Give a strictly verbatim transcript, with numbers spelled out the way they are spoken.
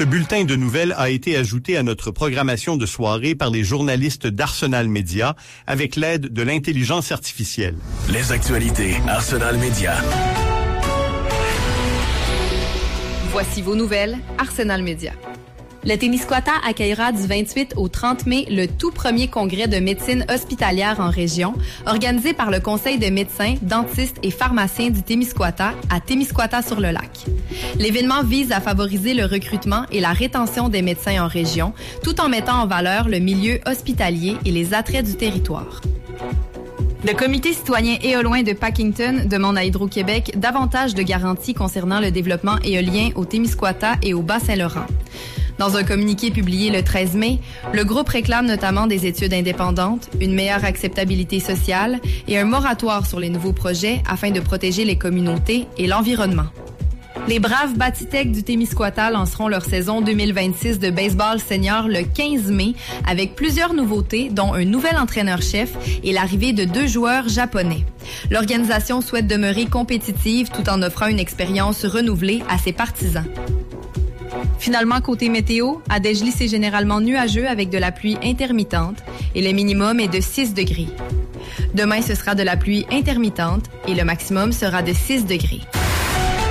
Ce bulletin de nouvelles a été ajouté à notre programmation de soirée par les journalistes d'Arsenal Média avec l'aide de l'intelligence artificielle. Les actualités Arsenal Média. Voici vos nouvelles Arsenal Média. Le Témiscouata accueillera du vingt-huit au trente mai le tout premier congrès de médecine hospitalière en région, organisé par le Conseil de médecins, dentistes et pharmaciens du Témiscouata à Témiscouata-sur-le-Lac. L'événement vise à favoriser le recrutement et la rétention des médecins en région, tout en mettant en valeur le milieu hospitalier et les attraits du territoire. Le comité citoyen éolien de Packington demande à Hydro-Québec davantage de garanties concernant le développement éolien au Témiscouata et au Bas-Saint-Laurent. Dans un communiqué publié le treize mai, le groupe réclame notamment des études indépendantes, une meilleure acceptabilité sociale et un moratoire sur les nouveaux projets afin de protéger les communautés et l'environnement. Les braves Batitech du Témiscouata lanceront leur saison deux mille vingt-six de baseball senior le quinze mai avec plusieurs nouveautés, dont un nouvel entraîneur-chef et l'arrivée de deux joueurs japonais. L'organisation souhaite demeurer compétitive tout en offrant une expérience renouvelée à ses partisans. Finalement, côté météo, à Desjely, c'est généralement nuageux avec de la pluie intermittente et le minimum est de six degrés. Demain, ce sera de la pluie intermittente et le maximum sera de six degrés.